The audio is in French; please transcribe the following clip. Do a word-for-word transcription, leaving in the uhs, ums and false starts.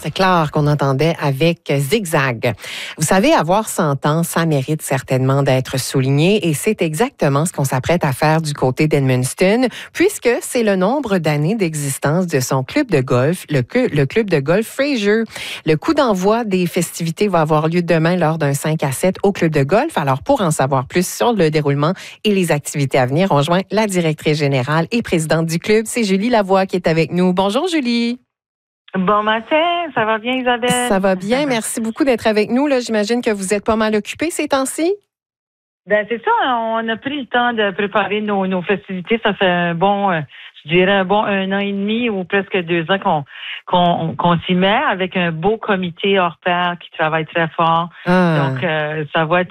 C'est clair qu'on entendait avec Zigzag. Vous savez, avoir cent ans, ça mérite certainement d'être souligné et c'est exactement ce qu'on s'apprête à faire du côté d'Edmundston, puisque c'est le nombre d'années d'existence de son club de golf, le, le club de golf Fraser. Le coup d'envoi des festivités va avoir lieu demain lors d'un cinq à sept au club de golf. Alors, pour en savoir plus sur le déroulement et les activités à venir, on rejoint la directrice générale et présidente du club, c'est Julie Lavoie qui est avec nous. Bonjour Julie. Bon matin, ça va bien Isabelle? Ça va bien, merci beaucoup d'être avec nous. Là, j'imagine que vous êtes pas mal occupée ces temps-ci? Ben c'est ça, on a pris le temps de préparer nos, nos festivités. Ça fait un bon, euh, je dirais un bon un an et demi ou presque deux ans qu'on qu'on, qu'on s'y met avec un beau comité hors pair qui travaille très fort. Ah. Donc euh, ça va être